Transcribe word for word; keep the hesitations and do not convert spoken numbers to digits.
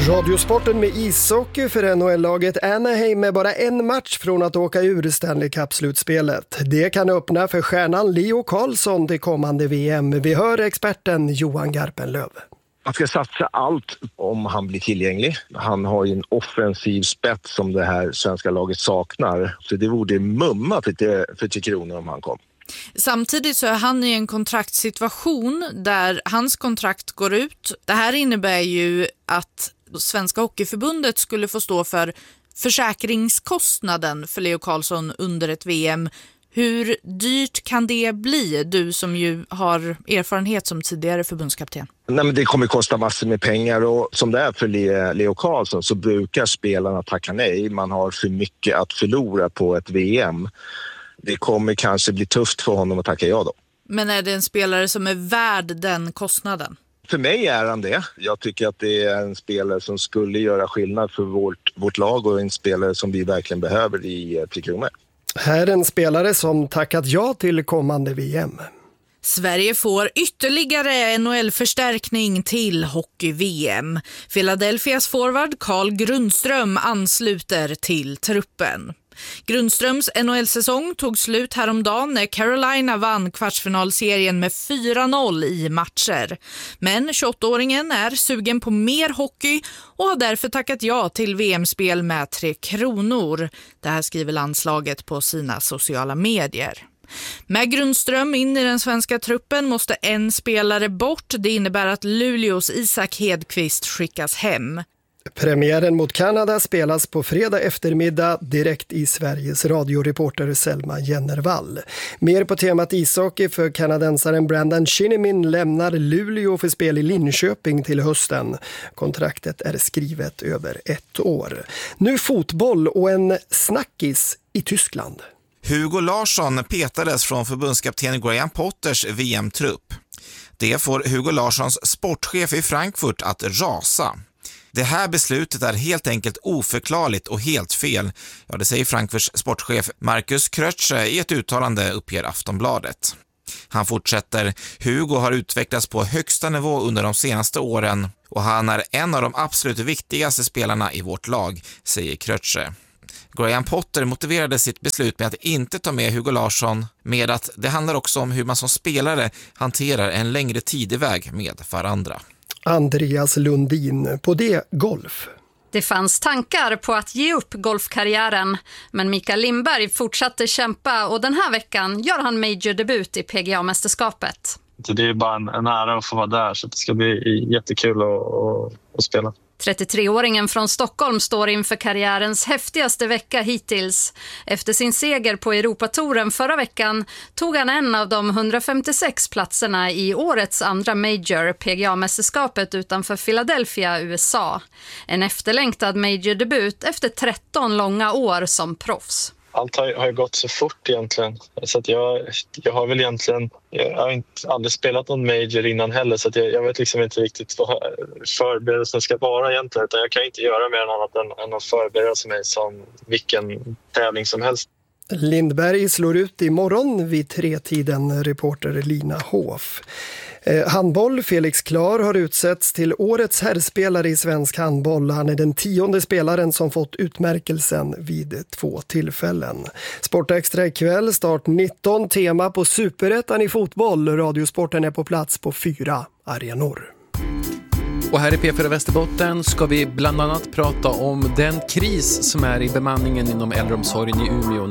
Radiosporten med ishockey för N H L-laget Anaheim med bara en match från att åka ur Stanley Cup-slutspelet. Det kan öppna för stjärnan Leo Carlsson till kommande V M. Vi hör experten Johan Garpenlöv. Man ska satsa allt om han blir tillgänglig. Han har ju en offensiv spets som det här svenska laget saknar. Så det vore mumma för, för Tre Kronor om han kom. Samtidigt så är han i en kontraktssituation där hans kontrakt går ut. Det här innebär ju att Svenska Hockeyförbundet skulle få stå för försäkringskostnaden för Leo Carlsson under ett V M. Hur dyrt kan det bli, du som ju har erfarenhet som tidigare förbundskapten? Nej, men det kommer kosta massor med pengar och som det är för Leo Carlsson så brukar spelarna tacka nej. Man har för mycket att förlora på ett V M. Det kommer kanske bli tufft för honom att tacka ja då. Men är det en spelare som är värd den kostnaden? För mig är han det. Jag tycker att det är en spelare som skulle göra skillnad för vårt, vårt lag och en spelare som vi verkligen behöver i Tre Kronor. Här är en spelare som tackat ja till kommande V M. Sverige får ytterligare N H L-förstärkning till hockey-V M. Philadelphias forward Carl Grundström ansluter till truppen. Grundströms N H L-säsong tog slut häromdagen när Carolina vann kvartsfinalserien med fyra noll i matcher. Men tjugoåttaåringen är sugen på mer hockey och har därför tackat ja till V M-spel med Tre Kronor. Det här skriver landslaget på sina sociala medier. Med Grundström in i den svenska truppen måste en spelare bort. Det innebär att Luleås Isak Hedqvist skickas hem. Premiären mot Kanada spelas på fredag eftermiddag direkt i Sveriges radioreporter Selma Jennervall. Mer på temat ishockey för kanadensaren Brandon Shinnimin lämnar Luleå för spel i Linköping till hösten. Kontraktet är skrivet över ett år. Nu fotboll och en snackis i Tyskland. Hugo Larsson petades från förbundskapten Graham Potters V M-trupp. Det får Hugo Larssons sportchef i Frankfurt att rasa. Det här beslutet är helt enkelt oförklarligt och helt fel. Ja, det säger Frankfurts sportchef Markus Krötsche i ett uttalande, uppger Aftonbladet. Han fortsätter: Hugo har utvecklats på högsta nivå under de senaste åren och han är en av de absolut viktigaste spelarna i vårt lag, säger Krötsche. Graham Potter motiverade sitt beslut med att inte ta med Hugo Larsson med att det handlar också om hur man som spelare hanterar en längre tideväg med varandra. Andreas Lundin, på det golf. Det fanns tankar på att ge upp golfkarriären, men Mikael Lindberg fortsatte kämpa och den här veckan gör han major-debut i P G A-mästerskapet. Det är bara en, en ära att få vara där, så det ska bli jättekul att, att, att spela. trettiotre-åringen från Stockholm står inför karriärens häftigaste vecka hittills. Efter sin seger på Europatouren förra veckan tog han en av de hundrafemtiosex platserna i årets andra major, P G A-mästerskapet utanför Philadelphia, U S A. En efterlängtad major-debut efter tretton långa år som proffs. Allt har, har gått så fort egentligen. Så att jag, jag har väl egentligen... Jag har inte, aldrig spelat någon major innan heller, så att jag, jag vet liksom inte riktigt vad förberedelsen ska vara egentligen. Utan jag kan inte göra mer än annat än, än att förbereda mig som vilken tävling som helst. Lindberg slår ut imorgon vid tretiden, reporter Lina Hof. Eh, handboll, Felix Klar har utsetts till årets herrspelare i svensk handboll. Han är den tionde spelaren som fått utmärkelsen vid två tillfällen. Sportextra ikväll, start nitton, tema på Superettan i fotboll. Radiosporten är på plats på fyra arenor. Och här i P fyra Västerbotten ska vi bland annat prata om den kris som är i bemanningen inom äldreomsorgen i Umeå.